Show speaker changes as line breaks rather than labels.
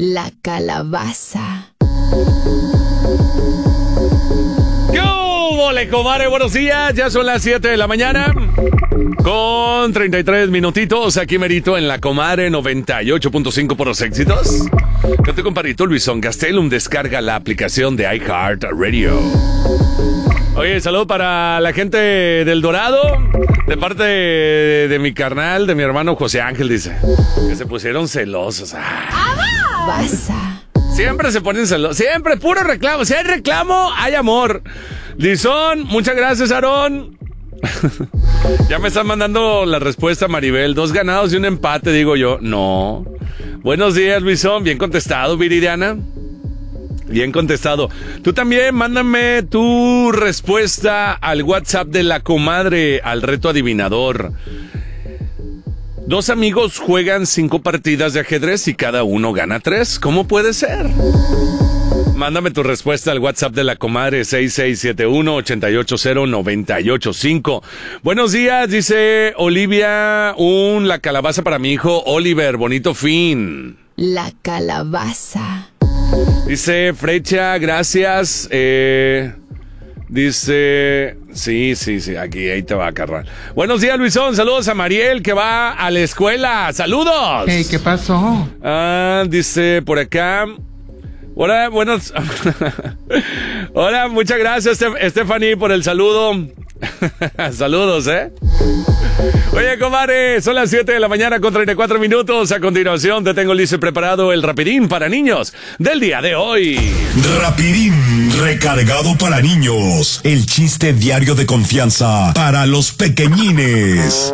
La calabaza.
¿Qué hubo, comadre? Buenos días, ya son las 7 de la mañana con 33 minutitos aquí merito en la comadre 98.5 por los éxitos. Con tu compadrito Luisón Gastelum, descarga la aplicación de iHeartRadio. Oye, saludo para la gente del Dorado, de parte de mi carnal, de mi hermano José Ángel, dice, que se pusieron celosos.
Baza.
Siempre se ponen celosos, siempre puro reclamo. Si hay reclamo, hay amor. Lizón, muchas gracias, Aarón. Ya me están mandando la respuesta, Maribel. 2 ganados y un empate, digo yo. No. Buenos días, Luisón. Bien contestado, Viridiana. Bien contestado. Tú también, mándame tu respuesta al WhatsApp de la comadre, al reto adivinador. 2 amigos juegan 5 partidas de ajedrez y cada uno gana 3. ¿Cómo puede ser? Mándame tu respuesta al WhatsApp de la comadre 6671-880-985. Buenos días, dice Olivia, la calabaza para mi hijo Oliver, bonito fin.
La calabaza.
Dice Frecha, gracias. Dice, sí, aquí, ahí te va a cargar. Buenos días, Luisón, saludos a Mariel que va a la escuela, saludos.
Hey, ¿qué pasó?
Dice por acá. Hola, buenos. Hola, muchas gracias, Stephanie, por el saludo. Saludos, Oye, comadre, son las 7 de la mañana con 34 minutos. A continuación te tengo listo y preparado el rapidín para niños del día de hoy.
Rapidín recargado para niños. El chiste diario de confianza para los pequeñines.